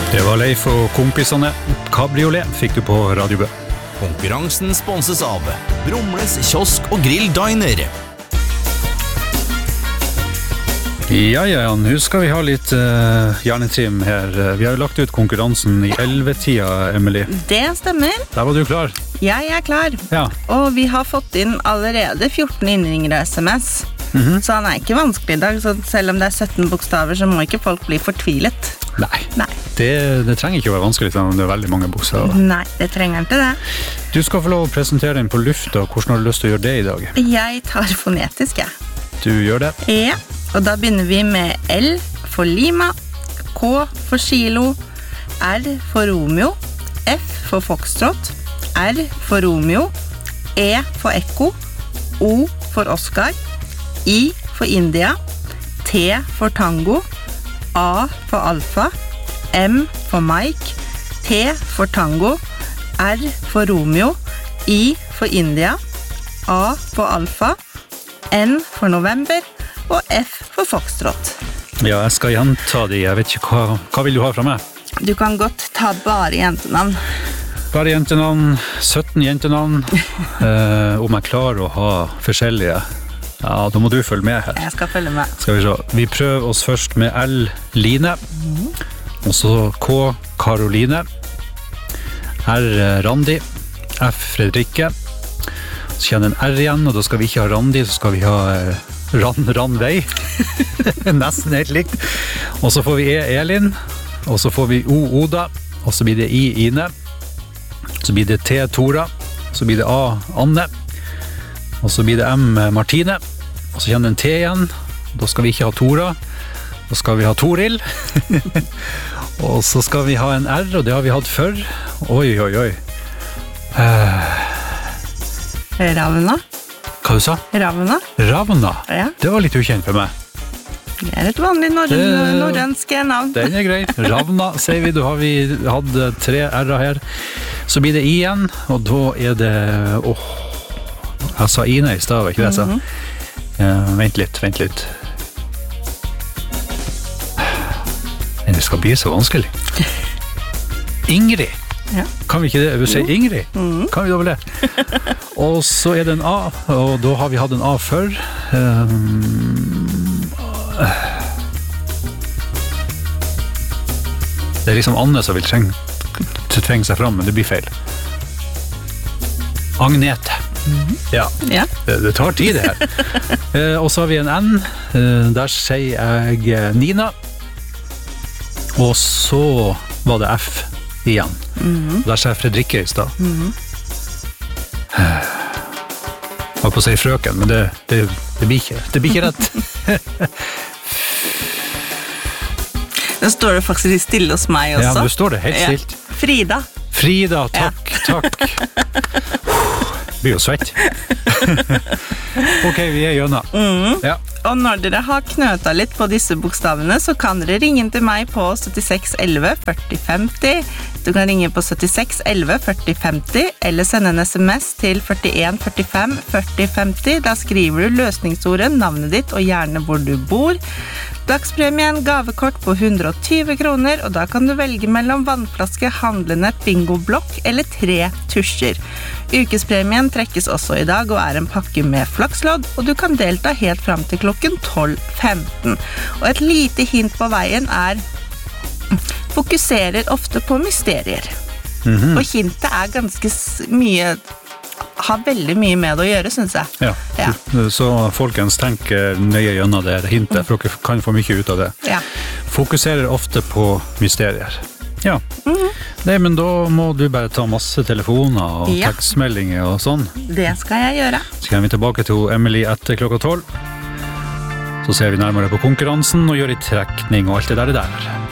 Det var Leif og kompisene. Kabriolet fikk du på Radio Bø. Konkurransen sponses av Brumles kiosk og grill diner. Ja, nå skal vi ha litt hjernetrim her. Vi har jo lagt ut konkurransen i 11-tida, Emily. Det stemmer. Der var du klar. Jeg er klar. Ja. Og vi har fått inn allerede 14 innringere SMS. Så han er ikke vanskelig i dag, så selv om det er 17 bokstaver, så må ikke folk bli fortvilet. Nei. Det trenger ikke å være vanskelig om det er veldig mange bokstaver. Nei, det trenger ikke det. Du skal få lov å presentere den på lufta. Hvordan har du lyst til å gjøre det i dag? Jeg tar fonetisk, jeg. Du gjør det? Ja, og da begynner vi med L for Lima, K for Kilo, R for Romeo, F for Foxtrot, R for Romeo, E for Ekko, O for Oscar, I for India, T for Tango, A for Alfa, M for Mike, T for Tango, R for Romeo, I for India, A for Alfa, N for November og F for Foxtrot. Ja, jeg skal gjenta de. Jeg vet ikke, hva vil du ha fra meg? Du kan godt ta bare jentenavn. Bare jentenavn, 17 jentenavn. Om jeg klarer å ha forskjellige. Ja, da må du følge med her. Jeg skal følge med. Skal vi se. Vi prøver oss først med L, Line. Og så K, Karoline. R, Randi. F, Fredrikke. Så kjenner en R igjen, og da skal vi ikke ha Randi, så skal vi ha Ranvei. Nesten helt likt. Og så får vi E, Elin. Og så får vi O, Oda. Og så blir det I, Ine. Så blir det T, Tora. Så blir det A, Anne. Og så blir det M, Martine. Og så kjenner en T igjen. Da skal vi ikke ha Tora. Da skal vi ha Toril. Og så skal vi ha en R, og det har vi hatt før. Oi. Ravna. Hva du sa? Ravna. Ravna? Ja. Det var litt ukjent for meg. Det er et vanlig norrønske navn. Den er grei. Ravna, sier vi. Da har vi hatt 3 R-er her. Så blir det I igjen, og da er det... Jeg sa Ine i sted, ikke det jeg sa? Vent litt. Det skal bli så vanskelig. Ingrid. Ja. Kan vi ikke det? Vi sier Ingrid. Kan vi da vel det? Og så er det en A, og da har vi hatt en A før. Det er liksom Anne som vil trenge seg fram, men det blir feil. Agnete. Ja. Det tar tid det her. Og så har vi en N. Der sier jeg Nina. Og så var det F igjen. Der sier jeg Fredrikke i sted. Jeg var på å si frøken, men det blir ikke rett. Nå står det faktisk stille hos meg også. Ja, nå står det helt stilt. Frida, takk. Blir jo svett. Ok, vi er gjennom. Ja. Og når dere har knøta litt på disse bokstavene, så kan dere ringe til meg på 76 11 40 50. Du kan ringe på 76 11 40 50, eller sende en SMS til 41 45 40 50. Da skriver du løsningsordet, navnet ditt og gjerne hvor du bor. Dagspremien, gavekort på 120 kroner, og da kan du velge mellom vannflaske, handlenett, bingoblokk eller 3 tusjer. Ukespremien trekkes også i dag og er en pakke med flakslodd, og du kan delta helt frem til klokken 12:15. Og et lite hint på veien er fokuserer ofte på mysterier. Og hintet er ganske mye, har veldig mye med det å gjøre, synes jeg. Ja. Så folkens, tenk nøye gjennom det hintet, for dere kan få mye ut av det. Ja. Fokuserer ofte på mysterier. Ja. Nei, men da må du bare ta masse telefoner og tekstmeldinger og sånn. Det skal jeg gjøre. Så kommer vi tilbake til Emily etter klokka 12. Så ser vi nærmere på konkurransen og gjør i trekning og alt det der.